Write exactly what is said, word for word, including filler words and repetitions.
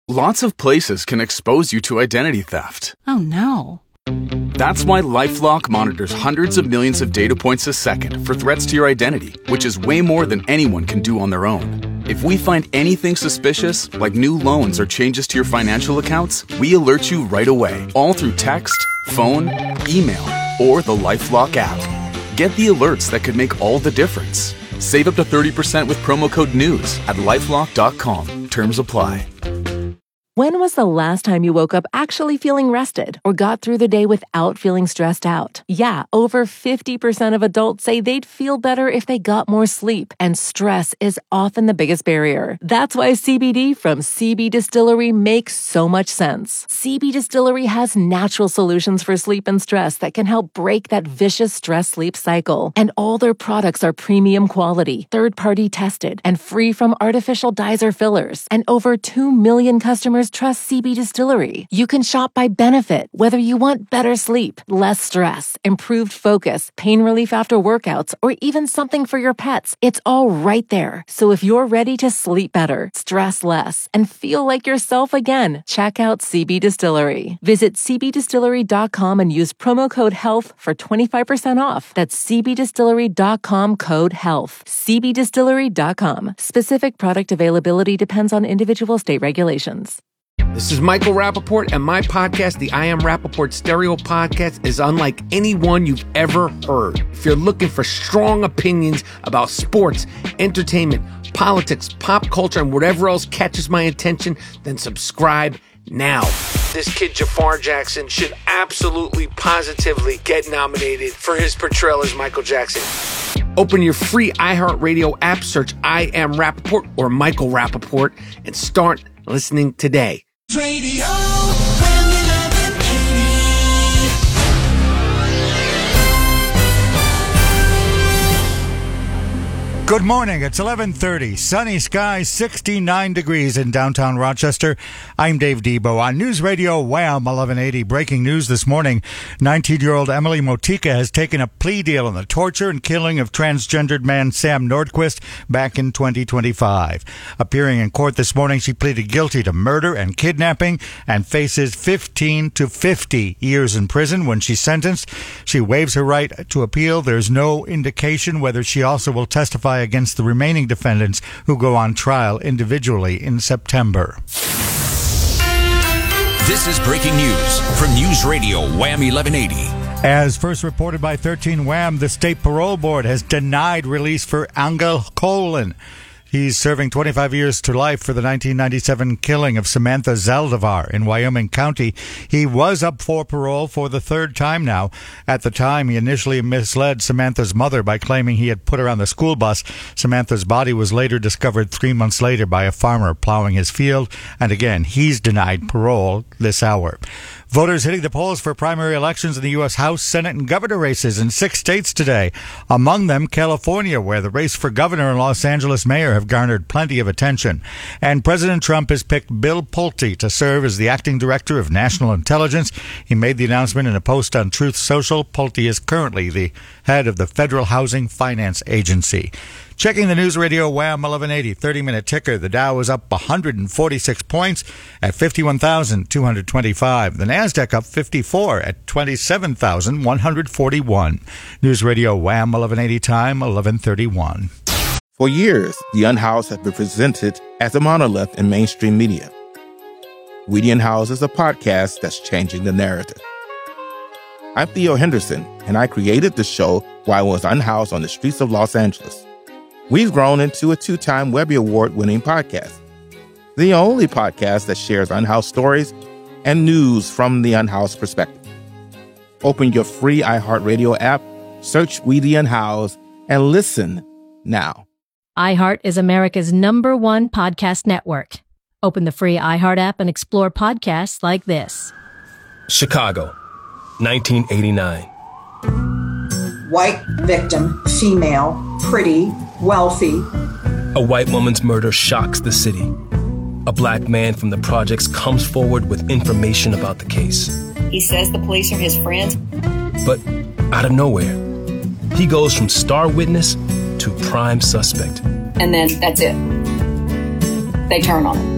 Lots of places can expose you to identity theft. Oh, no. That's why LifeLock monitors hundreds of millions of data points a second for threats to your identity, which is way more than anyone can do on their own. If we find anything suspicious, like new loans or changes to your financial accounts, we alert you right away, all through text, phone, email, or the LifeLock app. Get the alerts that could make all the difference. Save up to thirty percent with promo code NEWS at lifelock dot com. Terms apply. When was the last time you woke up actually feeling rested or got through the day without feeling stressed out? Yeah, over fifty percent of adults say they'd feel better if they got more sleep, and stress is often the biggest barrier. That's why C B D from C B Distillery makes so much sense. C B Distillery has natural solutions for sleep and stress that can help break that vicious stress-sleep cycle. And all their products are premium quality, third-party tested, and free from artificial dyes or fillers. And over two million customers trust C B Distillery. You can shop by benefit, whether you want better sleep, less stress, improved focus, pain relief after workouts, or even something for your pets. It's all right there. So if you're ready to sleep better, stress less, and feel like yourself again, check out C B Distillery. Visit c b distillery dot com and use promo code HEALTH for twenty-five percent off. That's c b distillery dot com, code HEALTH. c b distillery dot com. Specific product availability depends on individual state regulations. This is Michael Rappaport, and my podcast, the I Am Rappaport Stereo Podcast, is unlike any one you've ever heard. If you're looking for strong opinions about sports, entertainment, politics, pop culture, and whatever else catches my attention, then subscribe now. This kid, Jafar Jackson, should absolutely, positively get nominated for his portrayal as Michael Jackson. Open your free iHeartRadio app, search I Am Rappaport or Michael Rappaport, and start listening today. Radio Good morning. It's eleven thirty. Sunny skies, sixty-nine degrees in downtown Rochester. I'm Dave Debo on News Radio Wham eleven eighty. Breaking news this morning. nineteen-year-old Emily Motika has taken a plea deal in the torture and killing of transgendered man Sam Nordquist back in twenty twenty-five. Appearing in court this morning, she pleaded guilty to murder and kidnapping and faces fifteen to fifty years in prison when she's sentenced. She waives her right to appeal. There's no indication whether she also will testify against the remaining defendants who go on trial individually in September. This is breaking news from News Radio Wham eleven eighty. As first reported by thirteen Wham, the State Parole Board has denied release for Angel Colin. He's serving twenty-five years to life for the nineteen ninety-seven killing of Samantha Zaldivar in Wyoming County. He was up for parole for the third time now. At the time, he initially misled Samantha's mother by claiming he had put her on the school bus. Samantha's body was later discovered three months later by a farmer plowing his field. And again, he's denied parole this hour. Voters hitting the polls for primary elections in the U S House, Senate, and governor races in six states today. Among them, California, where the race for governor and Los Angeles mayor have garnered plenty of attention. And President Trump has picked Bill Pulte to serve as the acting director of national intelligence. He made the announcement in a post on Truth Social. Pulte is currently the head of the Federal Housing Finance Agency. Checking the News Radio Wham eleven eighty thirty-minute ticker. The Dow is up one hundred forty-six points at fifty-one thousand two hundred twenty-five. The Nasdaq up fifty-four at twenty-seven thousand one hundred forty-one. News Radio Wham eleven eighty time, eleven thirty-one. For years, The Unhoused has been presented as a monolith in mainstream media. We the Unhoused is a podcast that's changing the narrative. I'm Theo Henderson, and I created the show while I was unhoused on the streets of Los Angeles. We've grown into a two-time Webby Award-winning podcast, the only podcast that shares unhoused stories and news from the unhoused perspective. Open your free iHeartRadio app, search We the Unhoused, and listen now. iHeart is America's number one podcast network. Open the free iHeart app and explore podcasts like this. Chicago, nineteen eighty-nine. White victim, female, pretty, wealthy. A white woman's murder shocks the city. A black man from the projects comes forward with information about the case. He says the police are his friends. But out of nowhere, he goes from star witness to prime suspect. And then that's it. They turn on him.